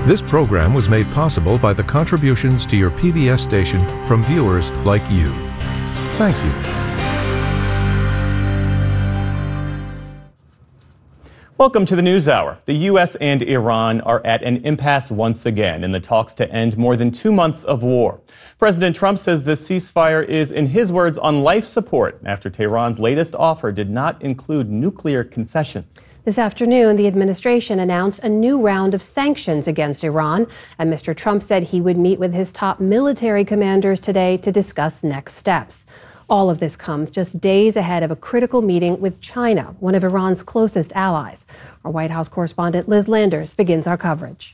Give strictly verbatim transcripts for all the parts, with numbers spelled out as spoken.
This program was made possible by the contributions to your P B S station from viewers like you. Thank you. Welcome to the NewsHour. The U S and Iran are at an impasse once again in the talks to end more than two months of war. President Trump says the ceasefire is, in his words, on life support after Tehran's latest offer did not include nuclear concessions. This afternoon, the administration announced a new round of sanctions against Iran, and Mister Trump said he would meet with his top military commanders today to discuss next steps. All of this comes just days ahead of a critical meeting with China, one of Iran's closest allies. Our White House correspondent Liz Landers begins our coverage.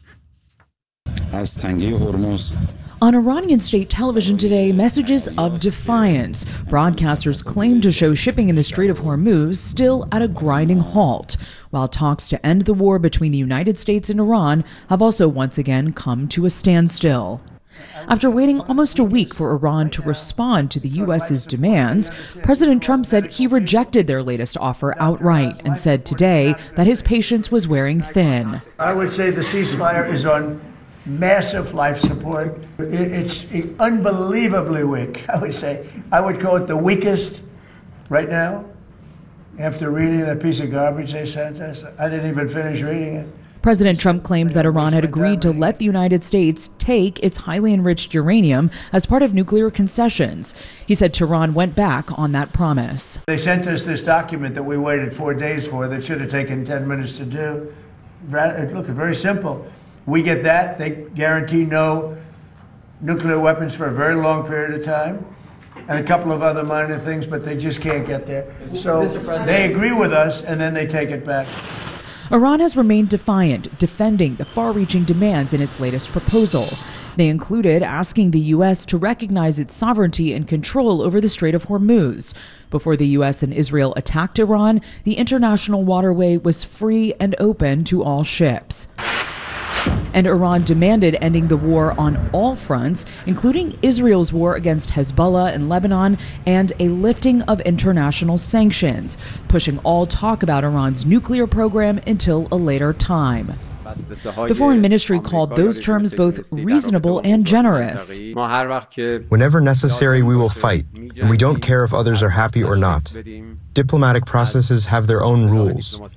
On Iranian state television today, messages of defiance. Broadcasters claim to show shipping in the Strait of Hormuz still at a grinding halt, while talks to end the war between the United States and Iran have also once again come to a standstill. After waiting almost a week for Iran to respond to the U S's demands, President Trump said he rejected their latest offer outright and said today that his patience was wearing thin. I would say the ceasefire is on massive life support. It's unbelievably weak, I would say. I would call it the weakest right now, after reading that piece of garbage they sent us. I didn't even finish reading it. President Trump claimed that Iran had agreed to let the United States take its highly enriched uranium as part of nuclear concessions. He said Tehran went back on that promise. They sent us this document that we waited four days for that should have taken ten minutes to do. Look, very simple. We get that. They guarantee no nuclear weapons for a very long period of time, and a couple of other minor things, but they just can't get there. So they agree with us, and then they take it back. Iran has remained defiant, defending the far-reaching demands in its latest proposal. They included asking the U S to recognize its sovereignty and control over the Strait of Hormuz. Before the U S and Israel attacked Iran, the international waterway was free and open to all ships. And Iran demanded ending the war on all fronts, including Israel's war against Hezbollah in Lebanon and a lifting of international sanctions, pushing all talk about Iran's nuclear program until a later time. The foreign ministry called those terms both reasonable and generous. Whenever necessary, we will fight, and we don't care if others are happy or not. Diplomatic processes have their own rules.